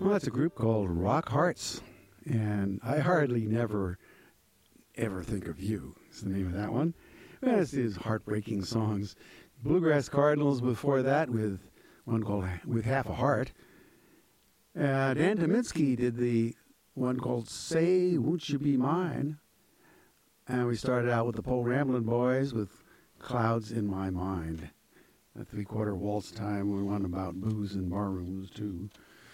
Well, that's a group called Rock Hearts, and I hardly never ever think of you. Is the name of that one. That's his heartbreaking songs. Bluegrass Cardinals before that with one called With Half a Heart. Dan Tominski did the one called Say Won't You Be Mine. And we started out with the Pole Ramblin' Boys with Clouds in My Mind. A three-quarter waltz time. We went about booze and bar rooms too.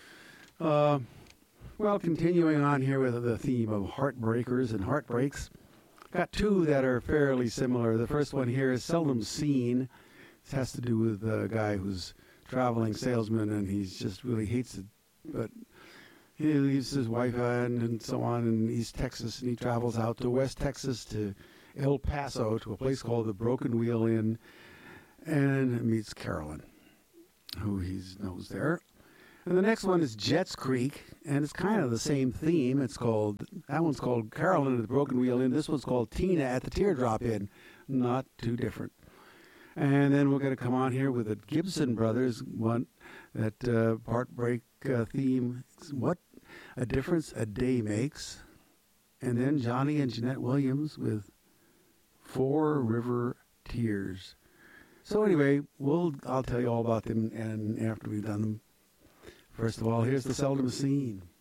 Well, continuing on here with the theme of heartbreakers and heartbreaks. Got two that are fairly similar. The first one here is Seldom Seen. This has to do with a guy who's traveling salesman and he just really hates it. But he leaves his wife and so on in East Texas, and he travels out to West Texas to El Paso to a place called the Broken Wheel Inn and meets Carolyn, who he knows there. And the next one is Jets Creek, and it's kind of the same theme. That one's called Carolyn at the Broken Wheel Inn. This one's called Tina at the Teardrop Inn. Not too different. And then we're going to come on here with the Gibson Brothers, one that heartbreak theme. What a difference a day makes. And then Johnny and Jeanette Williams with Four River Tears. So anyway, I'll tell you all about them and after we've done them. First of all, here's the Seldom Seen.